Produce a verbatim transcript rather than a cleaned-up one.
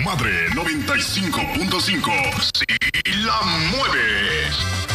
Madre noventa y cinco punto cinco. Si la mueves.